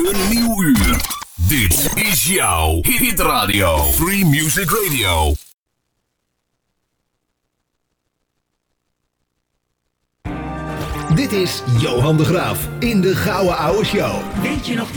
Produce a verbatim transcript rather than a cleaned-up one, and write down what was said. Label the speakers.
Speaker 1: Een nieuw uur. Dit is jouw Hit Radio. Free Music Radio.
Speaker 2: Dit is Johan de Graaf in de Gouden Ouwe Show.
Speaker 3: Weet je nog die